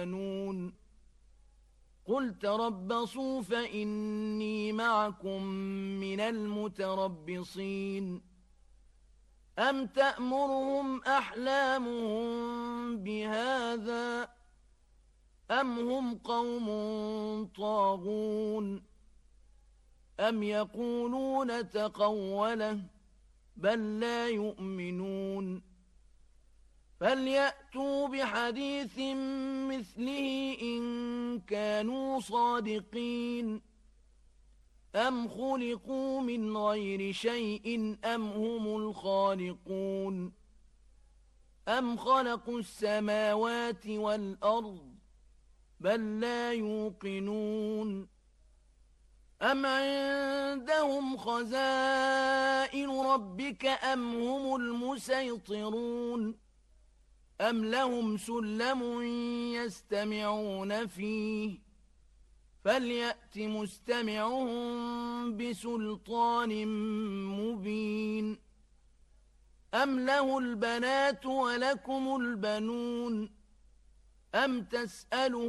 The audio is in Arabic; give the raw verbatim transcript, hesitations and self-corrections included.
يؤمنون قل تربصوا فإني معكم من المتربصين أم تأمرهم أحلامهم بهذا أم هم قوم طاغون أم يقولون تقوله بل لا يؤمنون فليأتوا بحديث مثله إن كانوا صادقين أم خلقوا من غير شيء أم هم الخالقون أم خلقوا السماوات والأرض بل لا يوقنون أم عندهم خزائن ربك أم هم المسيطرون أم لهم سلم يستمعون فيه فليأت مستمعهم بسلطان مبين أم له البنات ولكم البنون أم تسألون